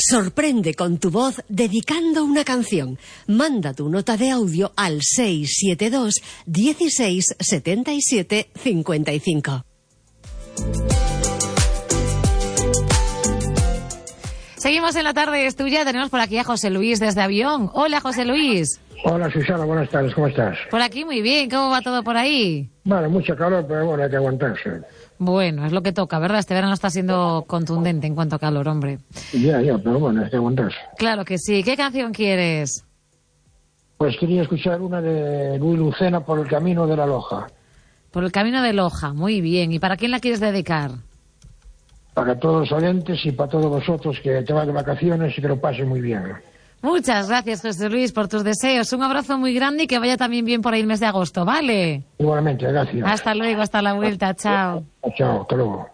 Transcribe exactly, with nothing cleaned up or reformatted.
Sorprende con tu voz dedicando una canción. Manda tu nota de audio al seis siete dos, dieciséis, setenta y siete, cincuenta y cinco. Seguimos en La Tarde es Tuya. Tenemos por aquí a José Luis desde Avión. Hola, José Luis. Hola, Susana, buenas tardes, ¿cómo estás? Por aquí muy bien, ¿cómo va todo por ahí? Vale, mucho calor, pero bueno, hay que aguantarse. Bueno, es lo que toca, ¿verdad? Este verano está siendo contundente en cuanto a calor, hombre. Ya, ya, pero bueno, hay que aguantarse. Claro que sí. ¿Qué canción quieres? Pues quería escuchar una de Luis Lucena, Por el camino de la Loja. Por el camino de Loja, muy bien. ¿Y para quién la quieres dedicar? Para todos los oyentes y para todos vosotros que te van de vacaciones y que lo pasen muy bien. Muchas gracias, José Luis, por tus deseos. Un abrazo muy grande y que vaya también bien por ahí el mes de agosto, ¿vale? Igualmente, gracias. Hasta luego, hasta la vuelta, chao. Chao, hasta luego.